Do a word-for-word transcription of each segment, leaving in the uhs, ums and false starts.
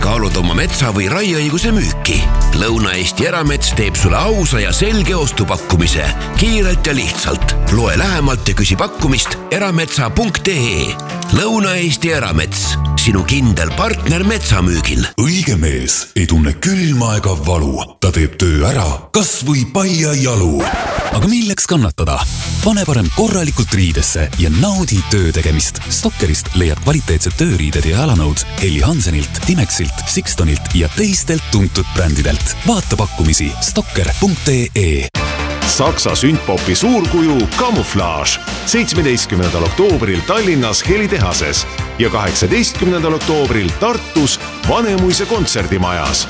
kaalud oma metsa või raieõiguse müüki? Lõuna-Eesti Eramets teeb sulle ausa ja selge ostupakkumise. Kiirelt ja lihtsalt. Loe lähemalt ja küsi pakkumist erametsa punkt ee. Lõuna-Eesti Eramets. Sinu kindel partner metsamüügil. Õige mees ei tunne külma ega valu. Ta teeb töö ära, kas või paia jalu. Aga milleks kannatada? Pane parem korralikult riidesse ja naudi töö tegemist. Stokkerist leiad kvaliteetsed tööriided ja jalanõud Heli Hansenilt, Timexilt, Sixtonilt ja teistelt tuntud brändidelt. Vaata pakkumisi stokker punkt ee. Saksa sündpopi suurkuju Camouflage seitsmeteistkümnendal oktoobril Tallinnas Helitehases ja kaheksateistkümnendal oktoobril Tartus Vanemuise kontserdimajas.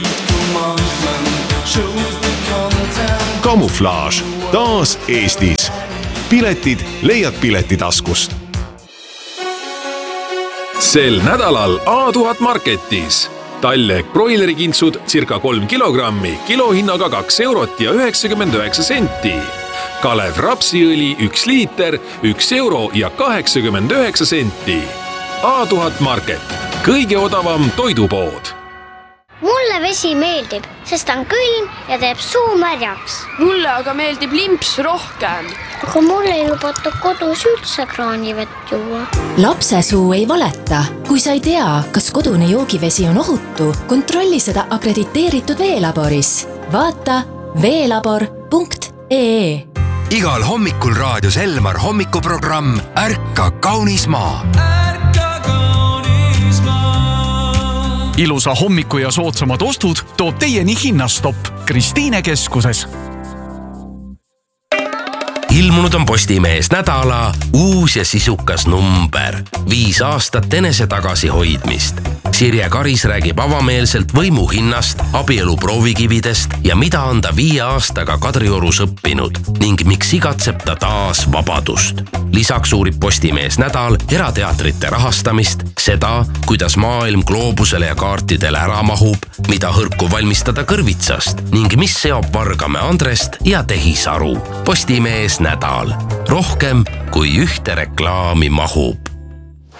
Camouflage taas Eestis. Piletid leiad Piletitaskust. Sel nädalal A tuhat Marketis. Talleg broilerikintsud circa kolm kilogrammi, kilohinnaga kaks eurot ja üheksakümmend üheksa senti. Kalev rapsiõli üks liiter, üks euro ja kaheksakümmend üheksa senti. A tuhat Market. Kõige odavam toidupood. Mulle vesi meeldib, sest on külm ja teeb suu märjaks. Mulle aga meeldib limps rohkem. Aga mulle ei lubata kodus üldse kraanivett juua. Lapse suu ei valeta. Kui sa ei tea, kas kodune joogivesi on ohutu, kontrolli seda akrediteeritud veelaboris. Vaata veelabor punkt ee. Igal hommikul raadios Elmar hommikuprogramm Ärka kaunis maa. Ilusa hommiku ja soodsamad ostud toob teieni Hinnastopp Kristiine keskuses. Ilmunud on Postimees nädala uus ja sisukas number. Viis aastat enese tagasi hoidmist. Sirje Karis räägib avameelselt võimu hinnast, abielu proovikividest ja mida on ta viie aastaga Kadriorus õppinud ning miks igatseb ta taas vabadust. Lisaks uurib Postimees nädal erateatrite rahastamist, seda, kuidas maailm gloobusele ja kaartidele ära mahub, mida hõrku valmistada kõrvitsast ning mis seob Vargamäe Andrest ja Tehisaru. Postimees nädal. Rohkem kui ühte reklaami mahub.